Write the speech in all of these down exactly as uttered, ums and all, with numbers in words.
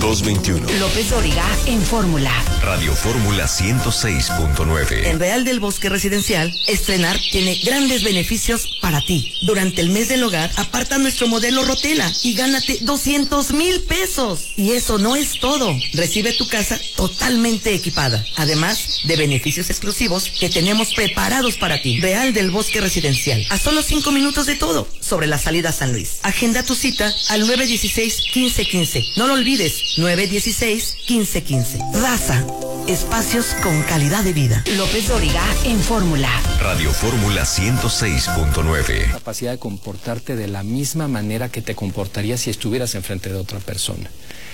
dos veintiuno. López Dóriga en Fórmula. Radio Fórmula ciento seis punto nueve. En Real del Bosque Residencial, estrenar tiene grandes beneficios para ti. Durante el mes del hogar, aparta nuestro modelo Rotela y gánate doscientos mil pesos. Y eso no es todo. Recibe tu casa totalmente equipada, además de beneficios exclusivos que tenemos preparados para ti. Real del Bosque Residencial, a solo cinco minutos de todo, sobre la salida a San Luis. Agenda tu cita al nueve dieciséis, quince quince. No lo olvides, nueve dieciséis, quince quince. Raza, espacios con calidad de vida. López Dóriga en Fórmula. Radio Fórmula ciento seis punto nueve. Capacidad de comportarte de la misma manera que te comportarías si estuvieras enfrente de otra persona.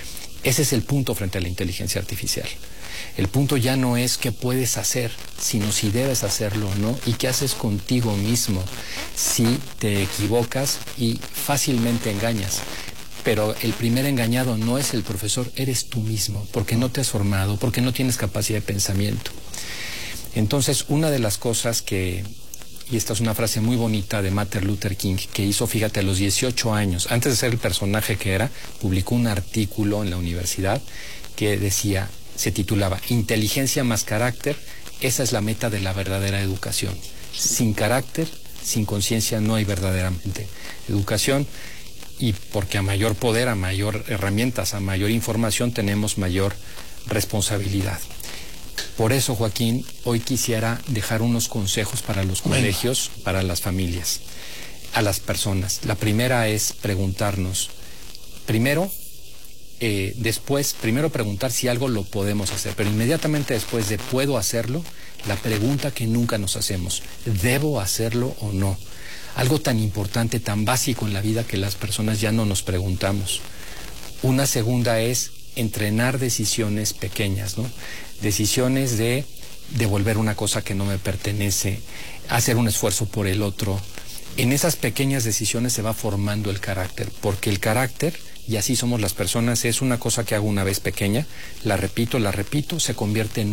Ese es el punto frente a la inteligencia artificial. El punto ya no es qué puedes hacer, sino si debes hacerlo o no, y qué haces contigo mismo si te equivocas y fácilmente engañas. Pero el primer engañado no es el profesor, eres tú mismo, porque no te has formado, porque no tienes capacidad de pensamiento. Entonces, una de las cosas que, y esta es una frase muy bonita de Martin Luther King, que hizo, fíjate, a los dieciocho años, antes de ser el personaje que era, publicó un artículo en la universidad que decía, se titulaba Inteligencia más carácter, esa es la meta de la verdadera educación. Sin carácter, sin conciencia no hay verdaderamente educación, y porque a mayor poder, a mayor herramientas, a mayor información tenemos mayor responsabilidad. Por eso, Joaquín, hoy quisiera dejar unos consejos para los colegios, para las familias, a las personas. La primera es preguntarnos, primero, Eh, después, primero preguntar si algo lo podemos hacer, pero inmediatamente después de ¿puedo hacerlo? La pregunta que nunca nos hacemos, ¿debo hacerlo o no? Algo tan importante, tan básico en la vida que las personas ya no nos preguntamos. Una segunda es entrenar decisiones pequeñas, ¿no? Decisiones de devolver una cosa que no me pertenece, hacer un esfuerzo por el otro. En esas pequeñas decisiones se va formando el carácter, porque el carácter, y así somos las personas, es una cosa que hago una vez pequeña, la repito, la repito, se convierte en